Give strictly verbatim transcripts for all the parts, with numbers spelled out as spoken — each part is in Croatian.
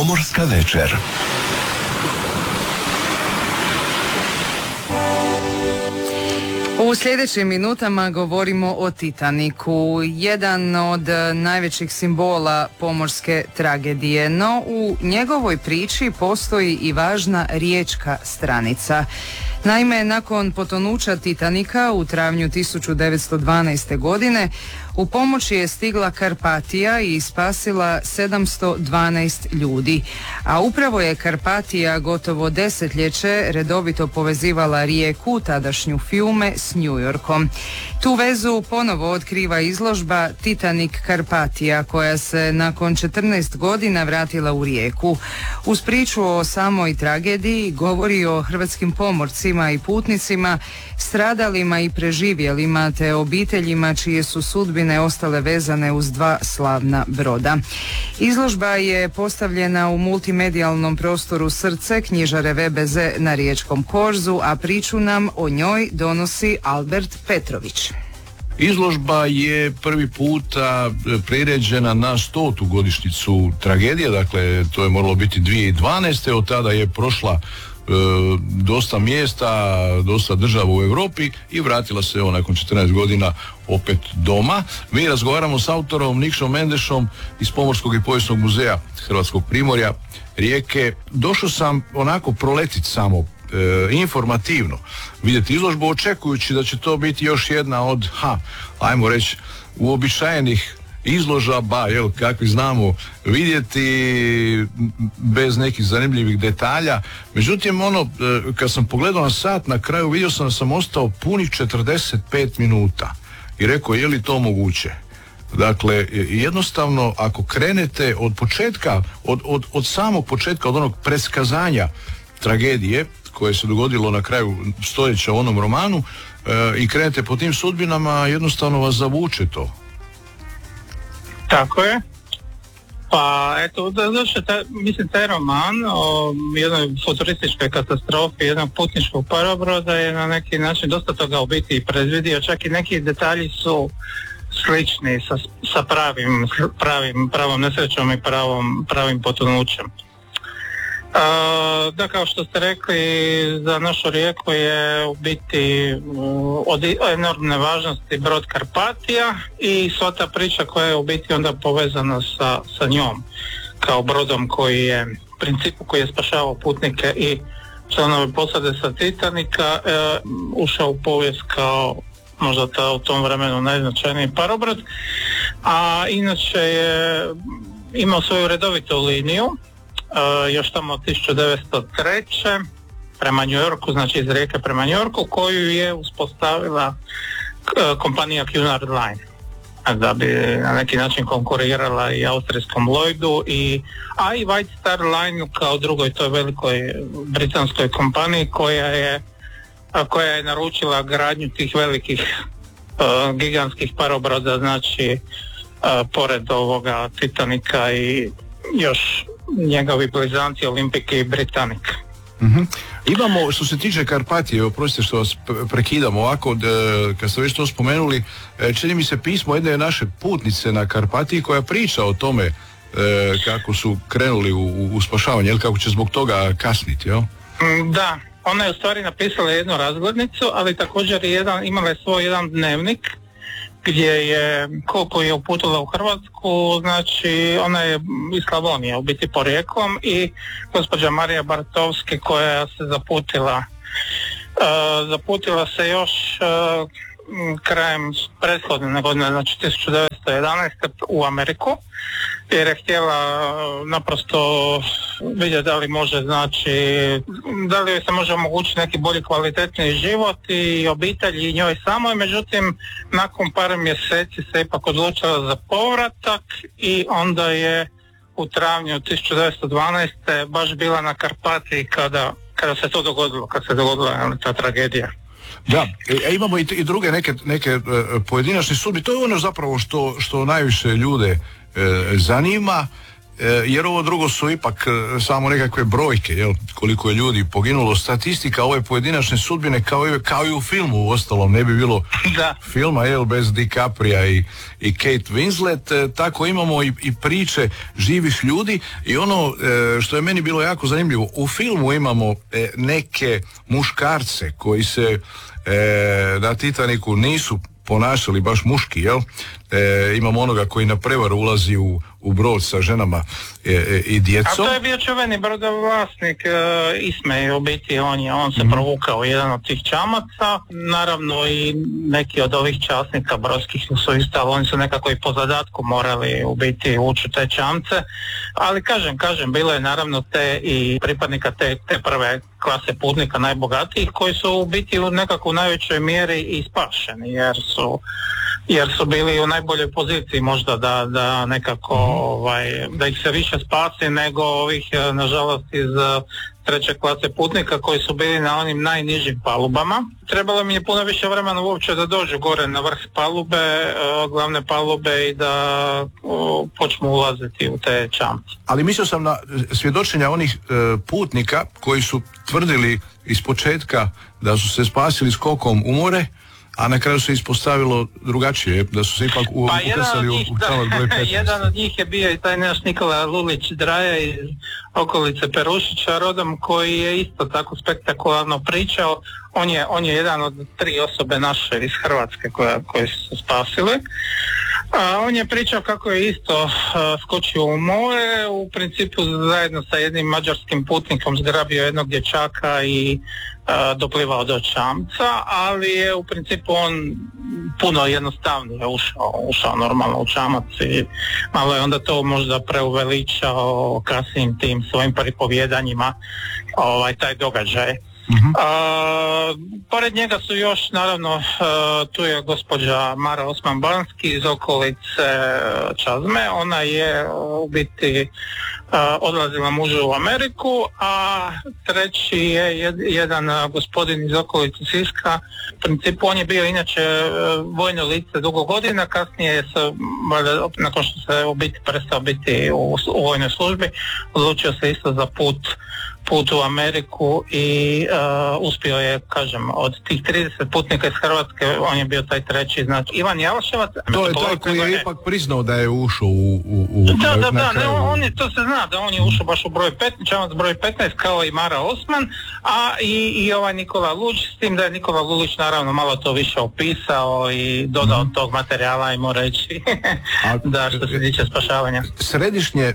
Pomorska večer. U sljedećim minutama govorimo o Titaniku, jedan od najvećih simbola pomorske tragedije, no u njegovoj priči postoji i važna riječka stranica. Naime, nakon potonuća Titanika u travnju tisuću devetsto dvanaeste. godine u pomoć je stigla Karpatija i spasila sedamsto dvanaest ljudi, a upravo je Karpatija gotovo desetljeće redovito povezivala rijeku, tadašnju Fiume, s New Yorkom. Tu vezu ponovo otkriva izložba Titanic Karpatija, koja se nakon četrnaest godina vratila u rijeku. Uz priču o samoj tragediji govori o hrvatskim pomorcima i putnicima, stradalima i preživjelima, te obiteljima čije su sudbine ostale vezane uz dva slavna broda. Izložba je postavljena u multimedijalnom prostoru Srce knjižare V B Z na Riječkom korzu, a priču nam o njoj donosi Albert Petrović. Izložba je prvi puta priređena na stotu godišnjicu tragedije, dakle to je moralo biti dvije tisuće dvanaeste. Od tada je prošla e, dosta mjesta, dosta država u Europi i vratila se evo nakon četrnaest godina opet doma. Mi razgovaramo s autorom Nikšom Mendešom iz Pomorskog i povijesnog muzeja Hrvatskog Primorja, Rijeke. Došao sam onako proletiti samo E, informativno vidjeti izložbu, očekujući da će to biti još jedna od, ha, ajmo reći, uobičajenih izložaba, jel, kakvi znamo vidjeti, bez nekih zanimljivih detalja. Međutim, ono, e, kad sam pogledao na sat, na kraju vidio sam da sam ostao punih četrdeset pet minuta i rekao, je li to moguće? Dakle, jednostavno, ako krenete od početka, od, od, od samog početka, od onog preskazanja tragedije koje se dogodilo na kraju stoljeća u onom romanu e, i krenete po tim sudbinama, jednostavno vas zavuče to. Tako je. Pa eto, da, znači, ta, mislim, taj roman o jednoj futurističkoj katastrofi jednog putničkog parobroda je na neki način dosta toga u biti predvidio, čak i neki detalji su slični sa, sa pravim, pravim, pravom nesrećom i pravom, pravim potonućem. Uh, da, kao što ste rekli, za našu rijeku je u biti uh, od enormne važnosti brod Karpatija i sva ta priča koja je u biti onda povezana sa, sa njom, kao brodom koji je u principu koji je spašavao putnike i članove posade sa Titanika, uh, ušao u povijest kao možda ta u tom vremenu najznačajniji parobrod, a inače je imao svoju redovitu liniju Uh, još tamo od tisuću devetsto treće. prema New Yorku, znači iz Rijeke prema New Yorku, koju je uspostavila uh, kompanija Cunard Line, da bi na neki način konkurirala i austrijskom Lloydu, i, a i White Star Line kao drugoj toj velikoj britanskoj kompaniji koja je, uh, koja je naručila gradnju tih velikih uh, gigantskih parobroda, znači uh, pored ovoga Titanika i još njegovi blizanci Olympic i Britannic. Mm-hmm. Imamo, što se tiče Karpatije, oprostite što vas prekidam ovako, d, kad ste već to spomenuli, čini mi se pismo jedne naše putnice na Karpatiji koja priča o tome e, kako su krenuli u, u spašavanje, jel, kako će zbog toga kasniti, jel? Da, ona je u stvari napisala jednu razglednicu, ali također je jedan, imala je svoj jedan dnevnik gdje je, koliko je uputila u Hrvatsku, znači ona je iz Slavonije, u biti porijeklom, i gospođa Marija Bartovski koja se zaputila, uh, zaputila se još uh, krajem prethodne godine, znači tisuću devetsto jedanaeste. u Ameriku, jer je htjela naprosto vidjeti da li može, znači, da li se može omogućiti neki bolji kvalitetniji život i obitelji i njoj samoj. Međutim, nakon par mjeseci se ipak odlučila za povratak i onda je u travnju tisuću devetsto dvanaeste. baš bila na Karpatiji kada, kada se to dogodilo, kad se dogodila ta tragedija. Da, e, imamo i, i druge neke, neke e, pojedinačne sudbe. To je ono zapravo što, što najviše ljude e, zanima. jer ovo drugo su ipak samo nekakve brojke, jel, koliko je ljudi poginulo, statistika ove pojedinačne sudbine kao i, kao i u filmu u ostalom ne bi bilo da. filma, jel, bez DiCapria i, i Kate Winslet, tako imamo i, i priče živih ljudi i ono što je meni bilo jako zanimljivo, u filmu imamo neke muškarce koji se na Titaniku nisu ponašali baš muški, jel? E, imamo onoga koji na prevaru ulazi u, u brod sa ženama e, e, i djecom. A to je bio čuveni brodovlasnik e, Ismej, u biti on, je, on se mm. provukao jedan od tih čamaca, naravno i neki od ovih časnika brodskih su isto, ali oni su nekako i po zadatku morali u biti ući u te čamce, ali kažem, kažem, bilo je naravno te i pripadnika te, te prve klase putnika najbogatijih koji su u biti u nekako u najvećoj mjeri i spašeni, jer su jer su bili u najboljoj poziciji možda da, da nekako ovaj, da ih se više spasi nego ovih nažalost iz treće klase putnika koji su bili na onim najnižim palubama. Trebalo mi je puno više vremena uopće da dođu gore na vrh palube, glavne palube i da o, počnu ulaziti u te čamce. Ali mislio sam na svjedočenja onih e, putnika koji su tvrdili iz početka da su se spasili skokom u more, a na kraju se ispostavilo drugačije, da su se ipak u, pa ukresali u čamac broj petnaest. Jedan od njih je bio i taj naš Nikola Lulić Draja iz okolice Perušića rodom, koji je isto tako spektakularno pričao. On je, on je jedan od tri osobe naše iz Hrvatske koja, koje su se spasile. A on je pričao kako je isto uh, skočio u more, u principu zajedno sa jednim mađarskim putnikom zgrabio jednog dječaka i uh, doplivao do čamca, ali je u principu on puno jednostavnije ušao, ušao normalno u čamac i malo je onda to možda preuveličao kasnijim tim svojim pripovjedanjima ovaj, taj događaj. Uh-huh. Uh, pored njega su još naravno uh, tu je gospođa Mara Osman-Banski iz okolice Čazme. Ona je uh, u biti uh, odlazila mužu u Ameriku, a treći je jed, jedan uh, gospodin iz okolice Siska. U principu on je bio inače uh, vojno lice dugo godina, kasnije je se, nakon što se u biti prestao biti u, u vojnoj službi, odlučio se isto za put put u Ameriku i uh, uspio je, kažem, od tih trideset putnika iz Hrvatske, on je bio taj treći, znači Ivan Jalševac. To je taj koji je ipak priznao da je ušao u... u, u da, da, da, ne, on je, to se zna da on je ušao baš u broj petnaest, čamac broj petnaest kao i Mara Osman, a i, i ovaj Nikola Lulić, s tim da je Nikola Lulić naravno malo to više opisao i dodao mm. tog materijala, ajmo reći, a, da što se tiče spašavanja. Središnje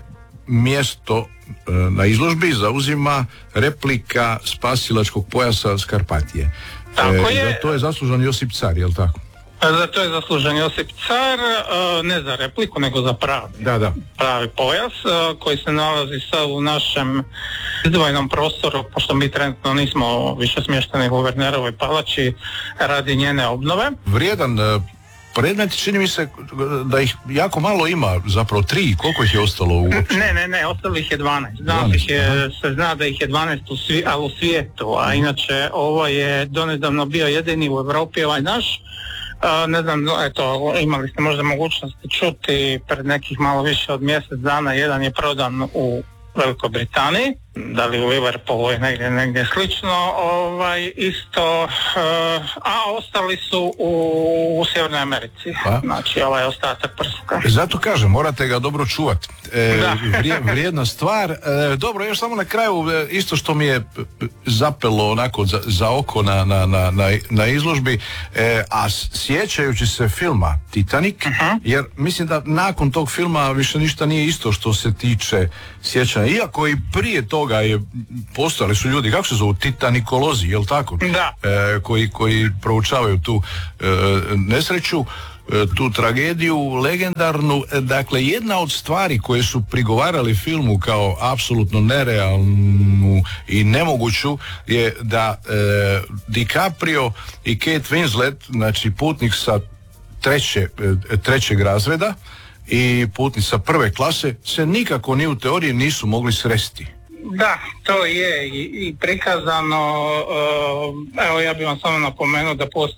mjesto na izložbi zauzima replika spasilačkog pojasa Skarpatije. Tako je. Za to je zaslužan Josip Car, je li tako? Za to je zaslužan Josip Car, ne za repliku, nego za pravi, da, da. pravi pojas koji se nalazi sad u našem izdvojenom prostoru, pošto mi trenutno nismo više smješteni u Guvernerovoj palači radi njene obnove. Vrijedan predmet, čini mi se da ih jako malo ima, zapravo tri, koliko ih je ostalo uopće? Ne, ne, ne, ostalo ih je dvanaest. dvanaest, ih je, se zna da ih je dvanaest u, svi, ali u svijetu, a inače ovo je donedavno bio jedini u Europi, ovaj naš. Uh, ne znam, eto, imali ste možda mogućnosti čuti pred nekih malo više od mjesec dana, jedan je prodan u Velikoj Britaniji, da li u Liverpoolu je negdje, negdje slično, ovaj, isto, uh, a ostali su u, u Sjevernoj Americi, pa? Znači ovaj ostatak prska. Zato kažem, morate ga dobro čuvati. E, vrije, vrijedna stvar. E, dobro, još samo na kraju, isto što mi je zapelo onako za, za oko na, na, na, na izložbi, e, a sjećajući se filma Titanic, uh-huh. jer mislim da nakon tog filma više ništa nije isto što se tiče sjećanja, iako i prije toga je, postojali su ljudi, kako se zovu, titanikolozi, jel tako? Da. E, koji, koji proučavaju tu e, nesreću, e, tu tragediju legendarnu. E, dakle, jedna od stvari koje su prigovarali filmu kao apsolutno nerealnu i nemoguću je da e, DiCaprio i Kate Winslet, znači putnik sa treće, e, trećeg razreda i putnik sa prve klase, se nikako ni u teoriji nisu mogli sresti. Da, to je i, i prikazano, uh, evo ja bih vam samo napomenuo da postoji